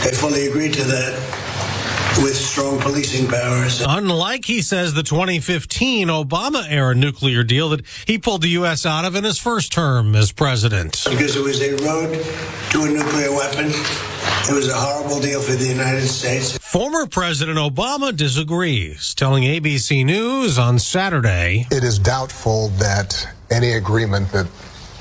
I fully agree to that, with strong policing powers. Unlike, he says, the 2015 Obama-era nuclear deal that he pulled the U.S. out of in his first term as president. Because it was a road to a nuclear weapon. It was a horrible deal for the United States. Former President Obama disagrees, telling ABC News on Saturday, "It is doubtful that any agreement that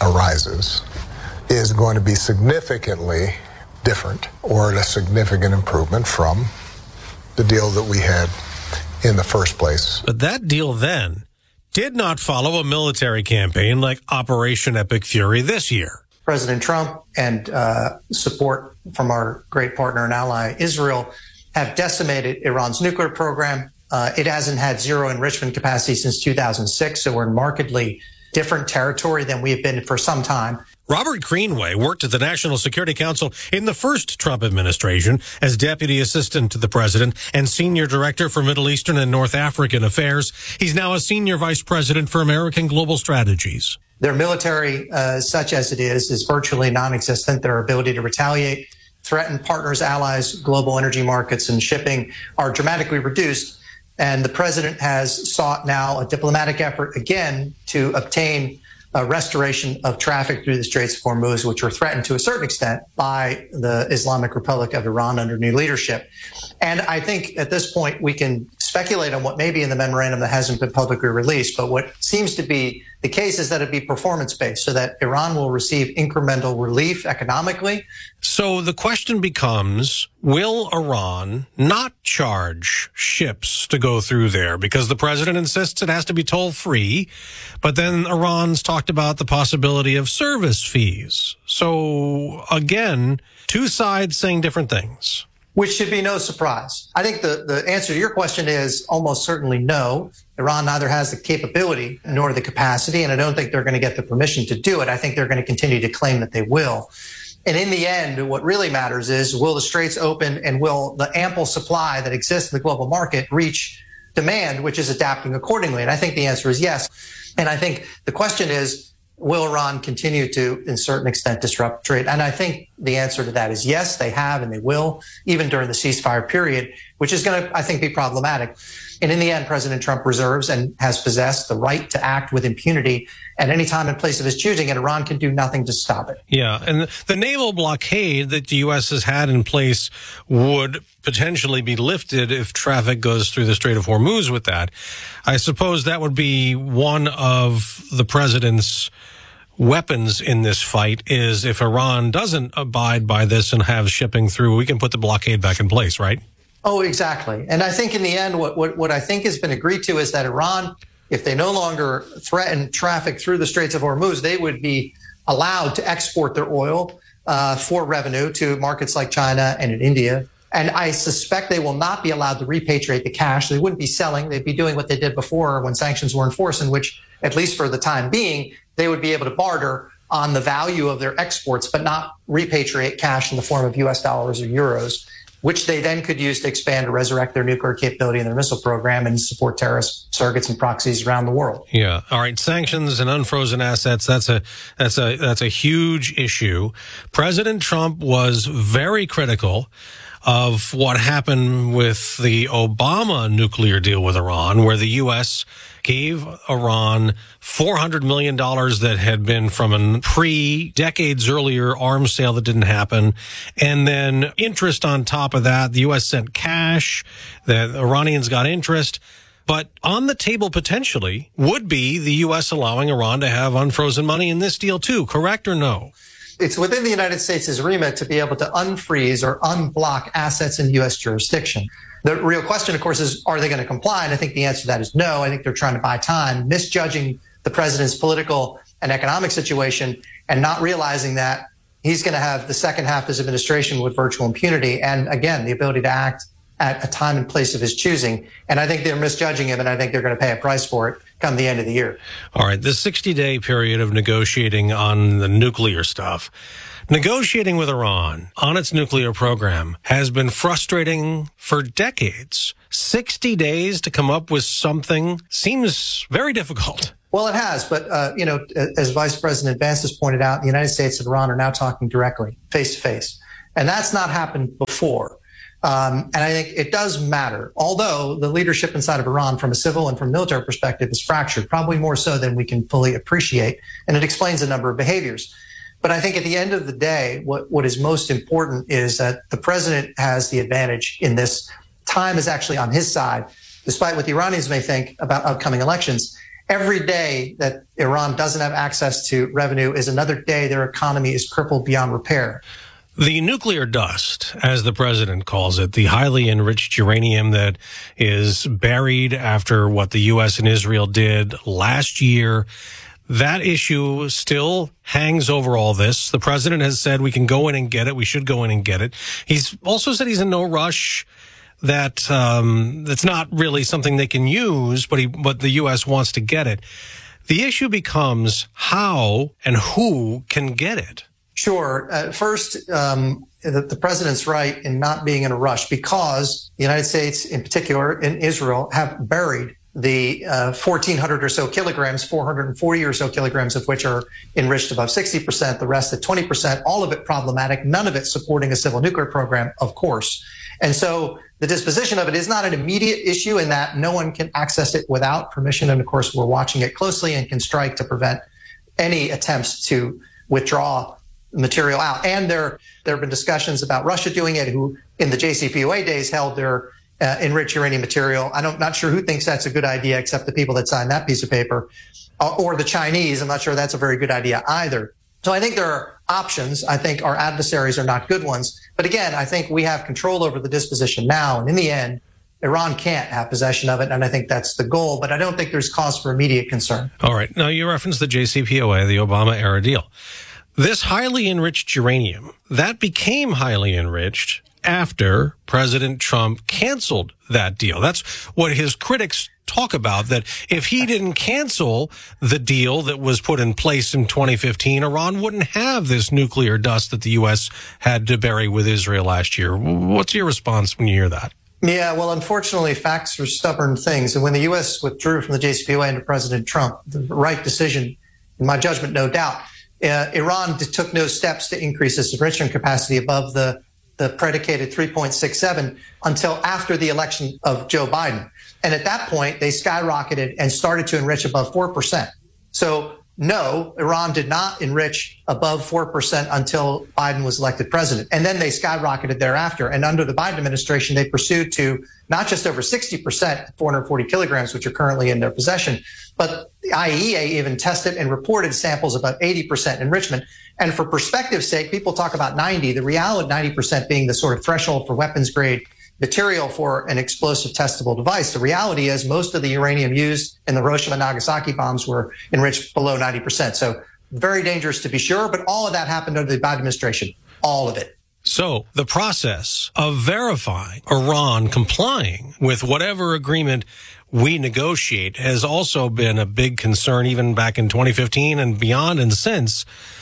arises is going to be significantly different or a significant improvement from the deal that we had in the first place." But that deal then did not follow a military campaign like Operation Epic Fury this year. President Trump and support from our great partner and ally, Israel, have decimated Iran's nuclear program. It hasn't had zero enrichment capacity since 2006, so we're in markedly different territory than we have been for some time. Robert Greenway worked at the National Security Council in the first Trump administration as deputy assistant to the president and senior director for Middle Eastern and North African affairs. He's now a senior vice president for American Global Strategies. Their military, such as it is virtually non-existent. Their ability to retaliate, threaten partners, allies, global energy markets, and shipping are dramatically reduced. And the president has sought now a diplomatic effort again to obtain a restoration of traffic through the Straits of Hormuz, which were threatened to a certain extent by the Islamic Republic of Iran under new leadership. And I think at this point we can speculate on what may be in the memorandum that hasn't been publicly released. But what seems to be the case is that it be performance-based, so that Iran will receive incremental relief economically. So the question becomes, will Iran not charge ships to go through there? Because the president insists it has to be toll-free, but then Iran's talked about the possibility of service fees. So again, two sides saying different things. Which should be no surprise. I think the answer to your question is almost certainly no. Iran neither has the capability nor the capacity, and I don't think they're going to get the permission to do it. I think they're going to continue to claim that they will. And in the end, what really matters is, will the Straits open and will the ample supply that exists in the global market reach demand, which is adapting accordingly? And I think the answer is yes. And I think the question is, will Iran continue to, in a certain extent, disrupt trade? And I think the answer to that is yes, they have and they will, even during the ceasefire period, which is going to, I think, be problematic. And in the end, President Trump reserves and has possessed the right to act with impunity at any time and place of his choosing, and Iran can do nothing to stop it. Yeah, and the naval blockade that the U.S. has had in place would potentially be lifted if traffic goes through the Strait of Hormuz with that. I suppose that would be one of the president's weapons in this fight, is if Iran doesn't abide by this and have shipping through, we can put the blockade back in place, right? Oh, exactly. And I think in the end, what I think has been agreed to is that Iran, if they no longer threaten traffic through the Straits of Hormuz, they would be allowed to export their oil for revenue to markets like China and in India. And I suspect they will not be allowed to repatriate the cash. They wouldn't be selling. They'd be doing what they did before when sanctions were enforced, in which, at least for the time being, they would be able to barter on the value of their exports, but not repatriate cash in the form of U.S. dollars or euros, which they then could use to expand or resurrect their nuclear capability and their missile program and support terrorist surrogates and proxies around the world. Yeah. All right. Sanctions and unfrozen assets. That's a huge issue. President Trump was very critical of what happened with the Obama nuclear deal with Iran, where the U.S. gave Iran $400 million that had been from a decades earlier arms sale that didn't happen. And then interest on top of that. The U.S. sent cash. The Iranians got interest. But on the table potentially would be the U.S. allowing Iran to have unfrozen money in this deal too, correct or no? It's within the United States' remit to be able to unfreeze or unblock assets in U.S. jurisdiction. The real question, of course, is, are they going to comply? And I think the answer to that is no. I think they're trying to buy time, misjudging the president's political and economic situation and not realizing that he's going to have the second half of his administration with virtual impunity and, again, the ability to act at a time and place of his choosing. And I think they're misjudging him, and I think they're going to pay a price for it come the end of the year. All right, this 60-day period of negotiating on the nuclear stuff, negotiating with Iran on its nuclear program has been frustrating for decades. 60 days to come up with something seems very difficult. Well, it has. But, as Vice President Vance has pointed out, the United States and Iran are now talking directly, face to face. And that's not happened before. And I think it does matter, although the leadership inside of Iran from a civil and from military perspective is fractured, probably more so than we can fully appreciate. And it explains a number of behaviors. But I think at the end of the day, what is most important is that the president has the advantage in this. Time is actually on his side, despite what the Iranians may think about upcoming elections. Every day that Iran doesn't have access to revenue is another day their economy is crippled beyond repair. The nuclear dust, as the president calls it, the highly enriched uranium that is buried after what the U.S. and Israel did last year, that issue still hangs over all this. The president has said we can go in and get it. We should go in and get it. He's also said he's in no rush, that that's not really something they can use, but the U.S. wants to get it. The issue becomes how and who can get it. Sure. First, the president's right in not being in a rush because the United States, in particular, in Israel, have buried the 1,400 or so kilograms, 440 or so kilograms of which are enriched above 60%, the rest at 20%, all of it problematic, none of it supporting a civil nuclear program, of course. And so the disposition of it is not an immediate issue in that no one can access it without permission. And of course, we're watching it closely and can strike to prevent any attempts to withdraw material out. And there have been discussions about Russia doing it, who in the JCPOA days held their enriched uranium material. I'm not sure who thinks that's a good idea, except the people that signed that piece of paper, or the Chinese. I'm not sure that's a very good idea either. So I think there are options. I think our adversaries are not good ones. But again, I think we have control over the disposition now. And in the end, Iran can't have possession of it. And I think that's the goal. But I don't think there's cause for immediate concern. All right. Now, you referenced the JCPOA, the Obama era deal. This highly enriched uranium, that became highly enriched after President Trump canceled that deal. That's what his critics talk about, that if he didn't cancel the deal that was put in place in 2015, Iran wouldn't have this nuclear dust that the U.S. had to bury with Israel last year. What's your response when you hear that? Yeah, well, unfortunately, facts are stubborn things. And when the U.S. withdrew from the JCPOA under President Trump, the right decision, in my judgment, no doubt, Iran took no steps to increase its enrichment capacity above the predicated 3.67 until after the election of Joe Biden. And at that point, they skyrocketed and started to enrich above 4%. So no, Iran did not enrich above 4% until Biden was elected president. And then they skyrocketed thereafter. And under the Biden administration, they pursued to not just over 60%, 440 kilograms, which are currently in their possession, but the IAEA even tested and reported samples about 80% enrichment. And for perspective's sake, people talk about 90, the reality 90% being the sort of threshold for weapons grade material for an explosive testable device. The reality is most of the uranium used in the Hiroshima and Nagasaki bombs were enriched below 90%. So very dangerous to be sure, but all of that happened under the Biden administration, all of it. So the process of verifying Iran complying with whatever agreement we negotiate has also been a big concern even back in 2015 and beyond and since.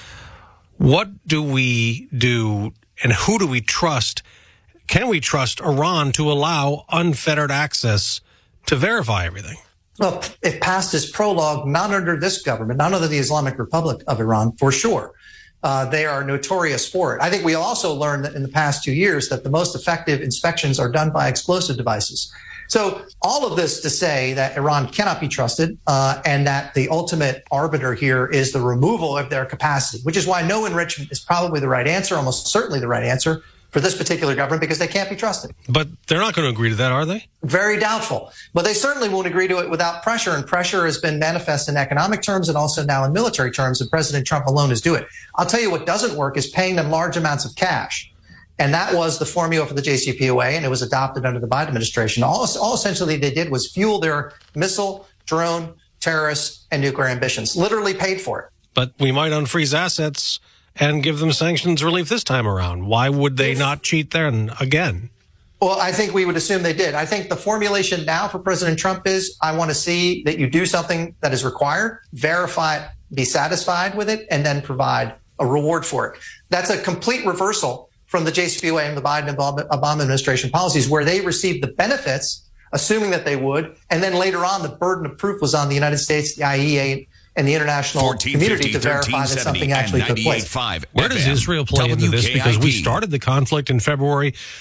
What do we do and who do we trust? Can we trust Iran to allow unfettered access to verify everything? Well, it passed its prologue, not under this government, not under the Islamic Republic of Iran, for sure. They are notorious for it. I think we also learned that in the past 2 years that the most effective inspections are done by explosive devices. So all of this to say that Iran cannot be trusted and that the ultimate arbiter here is the removal of their capacity, which is why no enrichment is probably the right answer, almost certainly the right answer for this particular government, because they can't be trusted. But they're not going to agree to that, are they? Very doubtful. But they certainly won't agree to it without pressure, and pressure has been manifest in economic terms and also now in military terms, and President Trump alone is doing it. I'll tell you what doesn't work is paying them large amounts of cash. And that was the formula for the JCPOA, and it was adopted under the Biden administration. All essentially they did was fuel their missile, drone, terrorist, and nuclear ambitions, literally paid for it. But we might unfreeze assets and give them sanctions relief this time around. Why would they not cheat then again? Well, I think we would assume they did. I think the formulation now for President Trump is, I want to see that you do something that is required, verify it, be satisfied with it, and then provide a reward for it. That's a complete reversal from the JCPOA and the Biden and Obama administration policies, where they received the benefits, assuming that they would, and then later on the burden of proof was on the United States, the IAEA, and the international community to verify that something actually took place. Where does Israel play into this? Because we started the conflict in February